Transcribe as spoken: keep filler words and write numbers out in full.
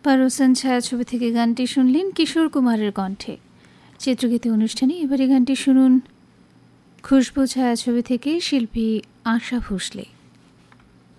পারোসান ছায়াছবি থেকে গানটি শুনলেন কিশোর কুমারের কণ্ঠে। চিত্রগীতি অনুষ্ঠানে এবারে গানটি শুনুন খুশবু ছায়াছবি থেকে শিল্পী আশা ভোসলে।